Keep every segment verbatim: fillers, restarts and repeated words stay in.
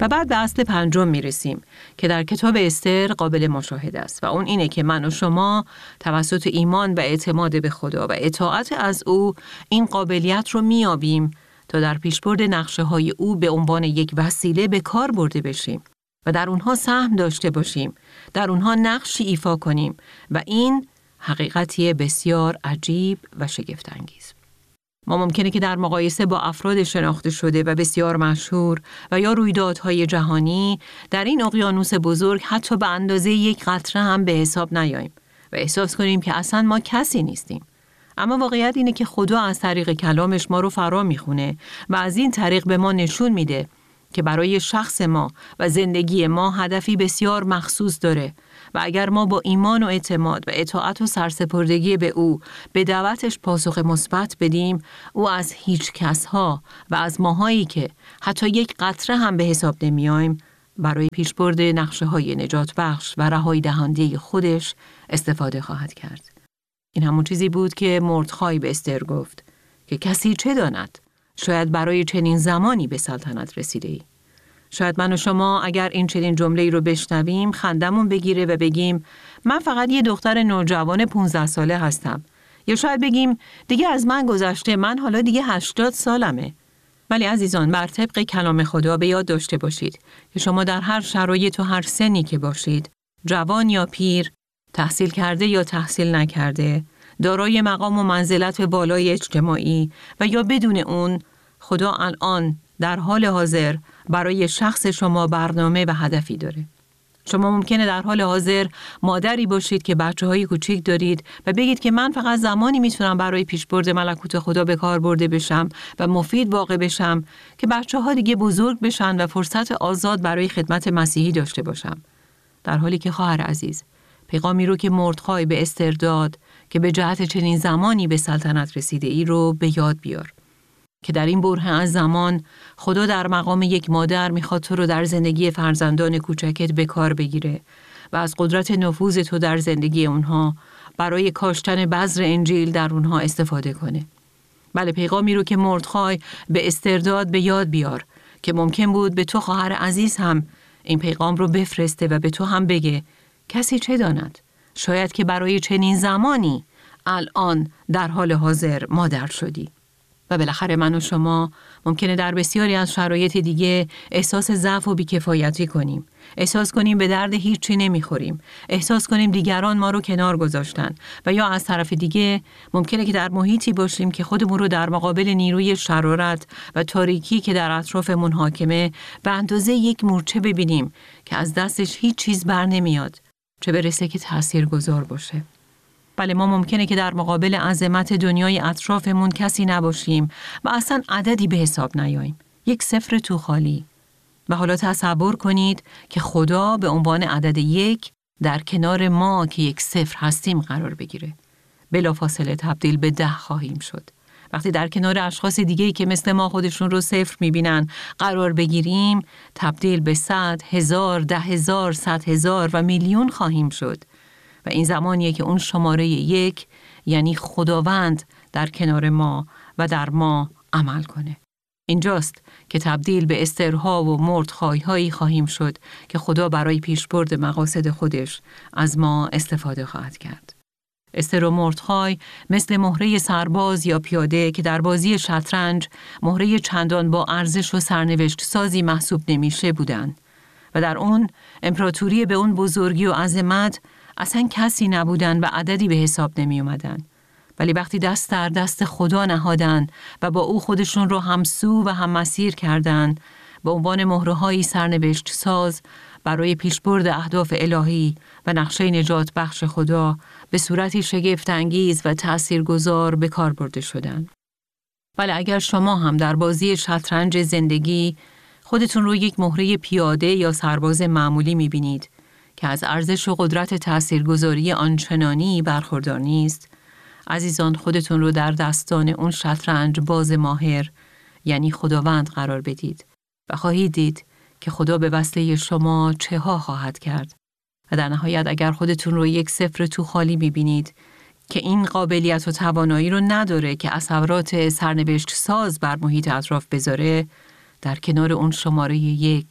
و بعد به اصل پنجم میرسیم که در کتاب استر قابل مشاهده است و اون اینه که من و شما توسط ایمان و اعتماد به خدا و اطاعت از او این قابلیت رو میابیم تا در پیشبرد نقشه های او به عنوان یک وسیله به کار برده بشیم و در اونها سهم داشته باشیم، در اونها نقشی ایفا کنیم و این حقیقتی بسیار عجیب و شگفت انگیز. ما ممکنه که در مقایسه با افراد شناخته شده و بسیار مشهور و یا رویدادهای جهانی در این اقیانوس بزرگ حتی به اندازه یک قطره هم به حساب نیاییم و احساس کنیم که اصلا ما کسی نیستیم. اما واقعیت اینه که خدا از طریق کلامش ما رو فرا میخونه و از این طریق به ما نشون میده که برای شخص ما و زندگی ما هدفی بسیار مخصوص داره و اگر ما با ایمان و اعتماد و اطاعت و سرسپردگی به او به دعوتش پاسخ مثبت بدیم، او از هیچ کس ها و از ماهایی که حتی یک قطره هم به حساب نمیایم برای پیشبرد نقشه های نجات بخش و رهایی دهنده خودش استفاده خواهد کرد. این همون چیزی بود که مردخای به استر گفت که کسی چه داند؟ شاید برای چنین زمانی به سلطنت رسیده ای. شاید من و شما اگر این چنین جمله‌ای رو بشنویم خندمون بگیره و بگیم من فقط یه دختر نوجوان پانزده ساله هستم. یا شاید بگیم دیگه از من گذشته، من حالا دیگه هشتاد سالمه. ولی عزیزان، بر طبق کلام خدا به یاد داشته باشید که شما در هر شرایط و هر سنی که باشید، جوان یا پیر، تحصیل کرده یا تحصیل نکرده، دارای مقام و منزلت بالای اجتماعی و یا بدون اون، خدا الان در حال حاضر برای شخص شما برنامه و هدفی داره. شما ممکنه در حال حاضر مادری باشید که بچه‌های کوچیک دارید و بگید که من فقط زمانی میتونم برای پیشبرد ملکوت خدا به کار برده بشم و مفید واقع بشم که بچه‌ها دیگه بزرگ بشن و فرصت آزاد برای خدمت مسیحی داشته باشم. در حالی که خواهر عزیز، پیغامی رو که مردخای به استر داد که به جهت چنین زمانی به سلطنت رسیده ای رو به یاد بیار. که در این بره از زمان خدا در مقام یک مادر میخواد تو رو در زندگی فرزندان کوچکت به کار بگیره و از قدرت نفوذ تو در زندگی اونها برای کاشتن بذر انجیل در اونها استفاده کنه. بله، پیغامی رو که مردخای به استر داد به یاد بیار که ممکن بود به تو خواهر عزیز هم این پیغام رو بفرسته و به تو هم بگه کسی چه داند؟ شاید که برای چنین زمانی الان در حال حاضر مادر شدی. و بالاخره من و شما ممکنه در بسیاری از شرایط دیگه احساس ضعف و بیکفایتی کنیم. احساس کنیم به درد هیچی نمیخوریم. احساس کنیم دیگران ما رو کنار گذاشتن. و یا از طرف دیگه ممکنه که در محیطی باشیم که خودمون رو در مقابل نیروی شرارت و تاریکی که در اطرافمون حاکمه به اندازه یک مورچه ببینیم که از دستش هیچ چیز بر نمیاد، چه برسه که تاثیرگذار باشه. بله، ما ممکنه که در مقابل عظمت دنیای اطرافمون کسی نباشیم و اصلا عددی به حساب نیاییم. یک صفر تو خالی. و حالا تصور کنید که خدا به عنوان عدد یک در کنار ما که یک صفر هستیم قرار بگیره. بلافاصله تبدیل به ده خواهیم شد. وقتی در کنار اشخاص دیگه‌ای که مثل ما خودشون رو صفر میبینن قرار بگیریم، تبدیل به صد، هزار، ده هزار، صد هزار و میلیون خواهیم شد. و این زمانیه که اون شماره یک یعنی خداوند در کنار ما و در ما عمل کنه. اینجاست که تبدیل به استرها و مردخای‌هایی خواهیم شد که خدا برای پیشبرد مقاصد خودش از ما استفاده خواهد کرد. استر و مردخای مثل مهره سرباز یا پیاده که در بازی شطرنج مهره چندان با ارزش و سرنوشت سازی محسوب نمیشه بودن و در اون امپراتوری به اون بزرگی و عظمت اصلا کسی نبودن و عددی به حساب نمی اومدن. ولی وقتی دست در دست خدا نهادن و با او خودشون رو همسو و هم مسیر کردن، به عنوان مهره‌های سرنوشت ساز برای پیشبرد اهداف الهی و نقشه نجات بخش خدا به صورتی شگفت انگیز و تأثیرگذار به کار برده شدن. ولی اگر شما هم در بازی شطرنج زندگی خودتون رو یک مهره پیاده یا سرباز معمولی می‌بینید که از ارزش و قدرت تأثیرگذاری آنچنانی برخوردار نیست، عزیزان خودتون رو در دستان اون شطرنج باز ماهر یعنی خداوند قرار بدید و خواهید دید که خدا به وسیله شما چه ها خواهد کرد. و در نهایت اگر خودتون رو یک صفر تو خالی می‌بینید که این قابلیت و توانایی رو نداره که اثرات سرنوشت ساز بر محیط اطراف بذاره، در کنار اون شماره یک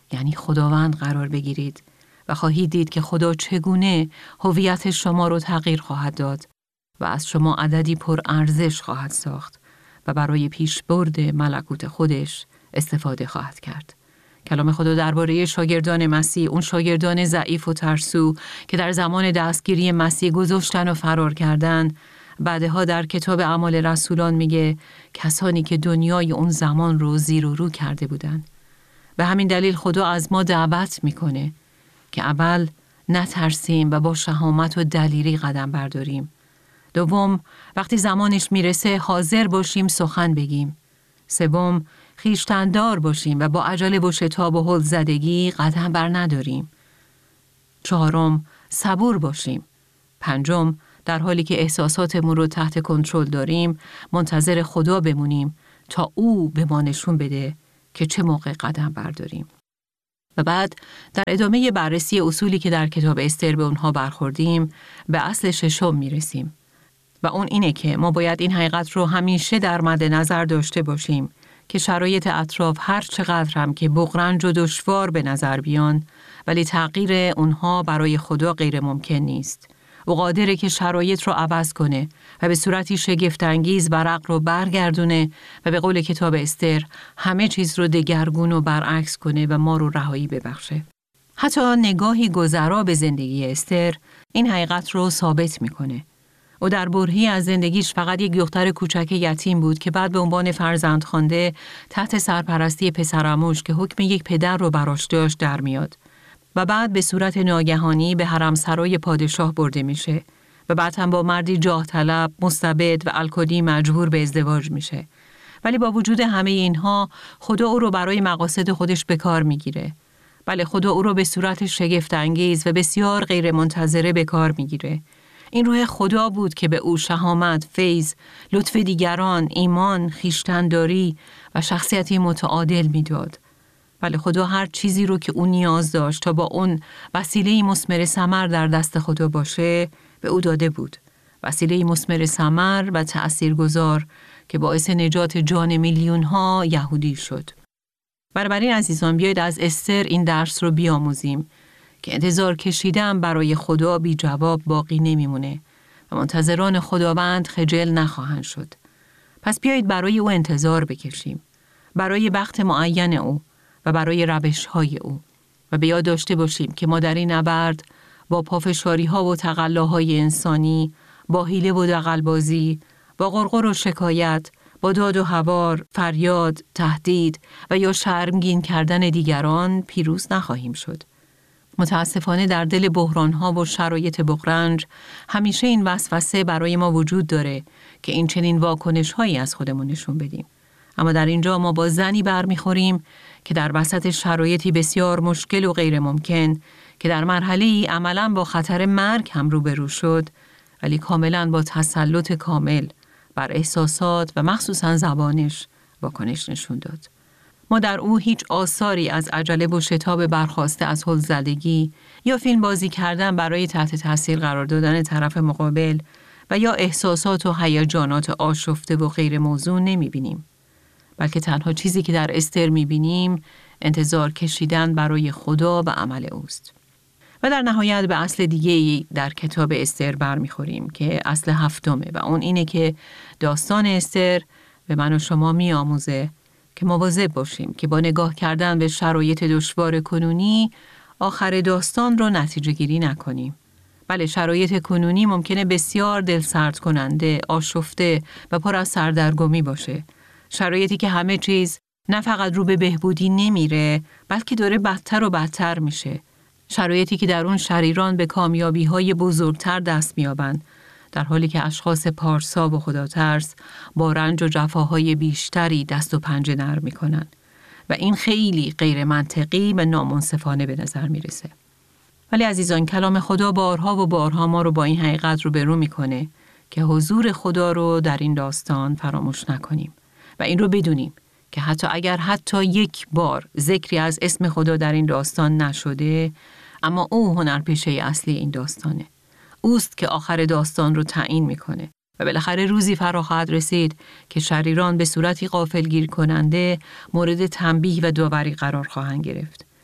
یعنی خداوند قرار بگیرید و خواهید دید که خدا چگونه هویت شما رو تغییر خواهد داد و از شما عددی پر ارزش خواهد ساخت و برای پیشبرد ملکوت خودش استفاده خواهد کرد. کلام خدا درباره شاگردان مسیح، اون شاگردان ضعیف و ترسو که در زمان دستگیری مسیح گذاشتن و فرار کردن، بعدها در کتاب اعمال رسولان میگه کسانی که دنیای اون زمان رو زیر و رو کرده بودن. به همین دلیل خدا از ما دعوت میکنه که اول نترسیم و با شهامت و دلیری قدم برداریم. دوم، وقتی زمانش میرسه حاضر باشیم سخن بگیم. سوم، خویشتن‌دار باشیم و با عجله و شتاب و هول زدگی قدم بر نداریم. چهارم، صبور باشیم. پنجم، در حالی که احساساتمون رو تحت کنترل داریم، منتظر خدا بمونیم تا او به ما نشون بده که چه موقع قدم برداریم. و بعد در ادامه بررسی اصولی که در کتاب استر به اونها برخوردیم، به اصل ششم میرسیم. و اون اینه که ما باید این حقیقت رو همیشه در مد نظر داشته باشیم که شرایط اطراف هر چقدر هم که بغرنج و دشوار به نظر بیان، ولی تغییر اونها برای خدا غیر ممکن نیست. او قادره که شرایط رو عوض کنه و به صورتی شگفت‌انگیز ورق رو برگردونه و به قول کتاب استر همه چیز رو دگرگون و برعکس کنه و ما رو رهایی ببخشه. حتی نگاهی گذرا به زندگی استر این حقیقت رو ثابت میکنه. او در برهه‌ای از زندگیش فقط یک دختر کوچک یتیم بود که بعد به عنوان فرزند خوانده تحت سرپرستی پسرعموش که حکم یک پدر رو براش داشت در میاد و بعد به صورت ناگهانی به حرمسرای پادشاه برده میشه و بعد هم با مردی جاه طلب، مستبد و الکلی مجبور به ازدواج میشه. ولی با وجود همه اینها خدا او رو برای مقاصد خودش به کار میگیره. بله، خدا او رو به صورت شگفت انگیز و بسیار غیر منتظره به کار میگیره. این روح خدا بود که به او شهامت، فیض، لطف دیگران، ایمان، خویشتن‌داری و شخصیتی متعادل میداد. بله، خدا هر چیزی رو که او نیاز داشت تا با اون وسیله مثمر ثمر در دست خدا باشه به او داده بود. وسیله مثمر ثمر و تأثیرگذار که باعث نجات جان میلیون ها یهودی شد. بنابراین عزیزان، بیایید از استر این درس رو بیاموزیم که انتظار کشیدن برای خدا بی جواب باقی نمیمونه و منتظران خداوند خجل نخواهند شد. پس بیایید برای او انتظار بکشیم، برای وقت معین او و برای روش‌های او و به یاد داشته باشیم که ما در این نبرد با پافشاری‌ها و تقلاهای انسانی، با حیله و دغل‌بازی، با غرغر و شکایت، با داد و هوار، فریاد، تهدید و یا شرمگین کردن دیگران پیروز نخواهیم شد. متاسفانه در دل بحران‌ها و شرایط بغرنج همیشه این وسوسه برای ما وجود داره که این چنین واکنش‌هایی از خودمون نشون بدیم. اما در اینجا ما با زنی برمیخوریم که در وسط شرایطی بسیار مشکل و غیر ممکن که در مرحله‌ای عملاً با خطر مرگ هم روبرو شد، ولی کاملاً با تسلط کامل بر احساسات و مخصوصاً زبانش واکنش نشون داد. ما در او هیچ آثاری از عجله و شتاب برخاسته از هول زدگی یا فیلم بازی کردن برای تحت تاثیر قرار دادن طرف مقابل و یا احساسات و هیجانات آشفته و غیر موزون نمی‌بینیم. بلکه تنها چیزی که در استر می‌بینیم انتظار کشیدن برای خدا و عمل اوست. و در نهایت به اصل دیگه‌ای در کتاب استر برمیخوریم که اصل هفتمه و اون اینه که داستان استر به من و شما می‌آموزه که مواظب باشیم که با نگاه کردن به شرایط دشوار کنونی آخر داستان رو نتیجه گیری نکنیم. بله، شرایط کنونی ممکنه بسیار دلسرد کننده، آشفته و پر از سردرگمی باشه. شرایطی که همه چیز نه فقط رو به بهبودی نمیره، بلکه داره بدتر و بدتر میشه. شرایطی که در اون شریران به کامیابی‌های بزرگتر دست میابند، در حالی که اشخاص پارسا و خداترس با رنج و جفاهای بیشتری دست و پنجه نرم میکنن و این خیلی غیر منطقی و نامنصفانه به نظر میرسه. ولی عزیزان، کلام خدا بارها و بارها ما رو با این حقیقت رو برو میکنه که حضور خدا رو در این داستان فراموش نکنیم و این رو بدونیم که حتی اگر حتی یک بار ذکری از اسم خدا در این داستان نشده، اما او هنرپیشه اصلی این داستانه. اوست که آخر داستان رو تعیین میکنه و بالاخره روزی فرا خواهد رسید که شریران به صورتی غافلگیر کننده مورد تنبیه و داوری قرار خواهند گرفت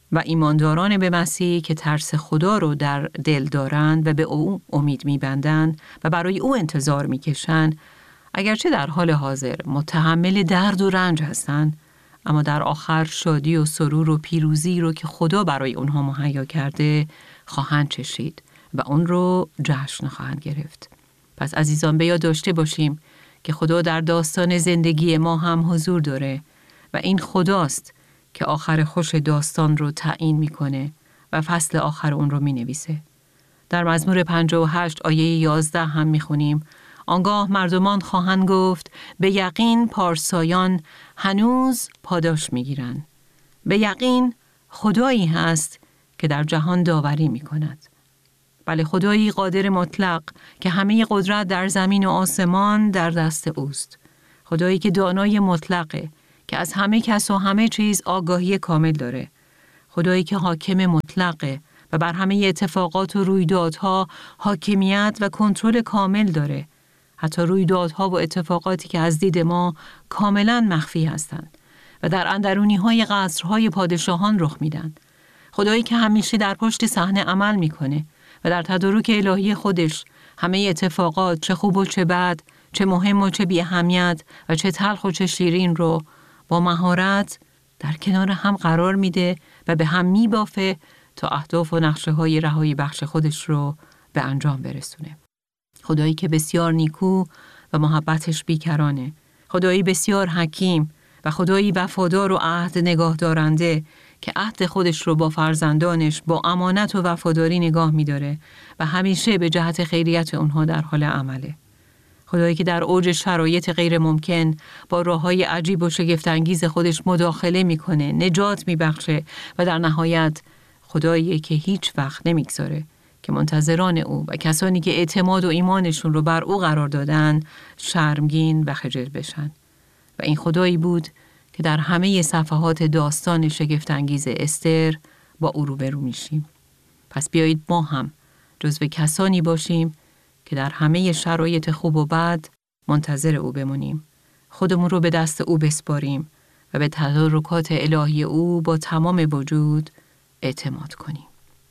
و ایمانداران به مسیح که ترس خدا رو در دل دارند و به او امید می‌بندند و برای او انتظار می‌کشند، اگرچه در حال حاضر متحمل درد و رنج هستند، اما در آخر شادی و سرور و پیروزی رو که خدا برای اونها مهیا کرده خواهند چشید و اون رو جشن خواهند گرفت. پس عزیزان، به یاد داشته باشیم که خدا در داستان زندگی ما هم حضور داره و این خداست که آخر خوش داستان رو تعیین میکنه و فصل آخر اون رو مینویسه. در مزمور پنجاه و هشت آیه یازده هم میخونیم: آنگاه مردمان خواهند گفت به یقین پارسایان هنوز پاداش میگیرند. به یقین خدایی هست که در جهان داوری میکند. بله، خدایی قادر مطلق که همه قدرت در زمین و آسمان در دست اوست. خدایی که دانای مطلقه، که از همه کس و همه چیز آگاهی کامل داره. خدایی که حاکم مطلقه و بر همه اتفاقات و رویدادها حاکمیت و کنترل کامل داره. حتی رویدادها و اتفاقاتی که از دید ما کاملاً مخفی هستند و در اندرونی‌های قصرهای پادشاهان رخ میدن. خدایی که همیشه در پشت صحنه عمل میکنه و در تدارک الهی خودش همه اتفاقات، چه خوب و چه بد، چه مهم و چه بی اهمیت و چه تلخ و چه شیرین رو با مهارت در کنار هم قرار میده و به هم میبافه تا اهداف و نقشه های رهایی بخش خودش رو به انجام برسونه. خدایی که بسیار نیکو و محبتش بیکرانه. خدایی بسیار حکیم و خدایی وفادار و عهد نگاه دارنده که عهد خودش رو با فرزندانش با امانت و وفاداری نگاه می‌داره و همیشه به جهت خیریت اونها در حال عمله. خدایی که در اوج شرایط غیر ممکن با راه‌های عجیب و شگفت‌انگیز خودش مداخله می‌کنه، نجات می‌بخشه و در نهایت خدایی که هیچ وقت نمی‌گذاره که منتظران او و کسانی که اعتماد و ایمانشون رو بر او قرار دادن شرمگین و خجل بشن. و این خدایی بود که در همه صفحات داستان شگفت‌انگیز استر با او روبرو میشیم. پس بیایید ما هم جزو کسانی باشیم که در همه شرایط خوب و بد منتظر او بمونیم. خودمون رو به دست او بسپاریم و به تدارکات الهی او با تمام وجود اعتماد کنیم.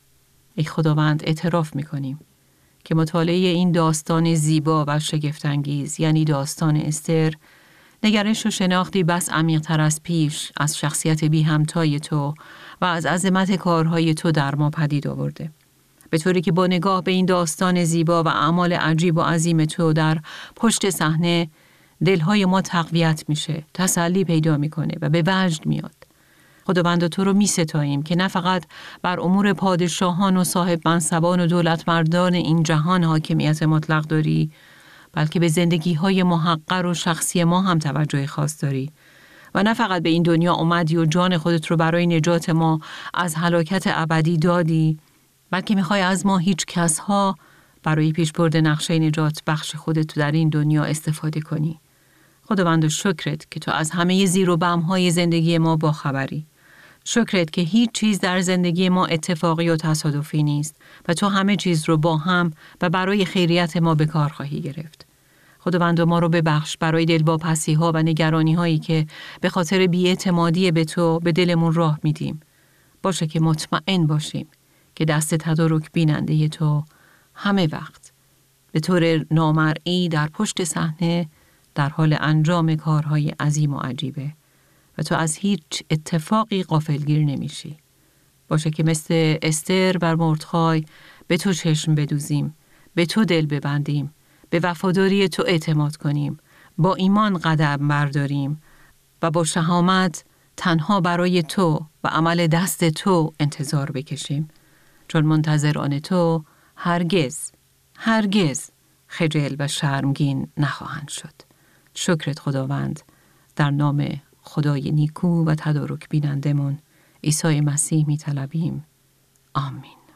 ای خداوند، اعتراف میکنیم که مطالعه این داستان زیبا و شگفت‌انگیز، یعنی داستان استر، نگرش و شناختی بس عمیق‌تر از پیش از شخصیت بی همتای تو و از عظمت کارهای تو در ما پدید آورده. به طوری که با نگاه به این داستان زیبا و اعمال عجیب و عظیم تو در پشت صحنه دلهای ما تقویت میشه، تسلی پیدا میکنه و به وجد میاد. خداوند، تو رو می ستاییم که نه فقط بر امور پادشاهان و صاحب منصبان و دولتمردان این جهان حاکمیت مطلق داری، بلکه به زندگی‌های محقر و شخصی ما هم توجه خاص داری و نه فقط به این دنیا اومدی و جان خودت رو برای نجات ما از هلاکت ابدی دادی، بلکه می‌خوای از ما هیچ کس‌ها برای پیشبرد نقشه نجات بخش خودت در این دنیا استفاده کنی. خداوند، شکرت که تو از همه زیر و بم‌های زندگی ما باخبری. شکرت که هیچ چیز در زندگی ما اتفاقی و تصادفی نیست و تو همه چیز رو با هم و برای خیریت ما به کار خواهی گرفت. خداوند، ما رو ببخش برای دلواپسی ها و نگرانی هایی که به خاطر بی‌اعتمادی به تو به دلمون راه میدیم. باشه که مطمئن باشیم که دست تدارک بیننده تو همه وقت به طور نامرئی در پشت صحنه در حال انجام کارهای عظیم و عجیبه و تو از هیچ اتفاقی غافلگیر نمیشی. باشه که مثل استر بر مردخای به تو چشم بدوزیم، به تو دل ببندیم، به وفاداری تو اعتماد کنیم، با ایمان قدم برداریم و با شهامت تنها برای تو و عمل دست تو انتظار بکشیم، چون منتظران تو هرگز هرگز خجل و شرمگین نخواهند شد. شکرت خداوند، در نام خدای نیکو و تدارک بینندمون عیسی مسیح می طلبیم. آمین.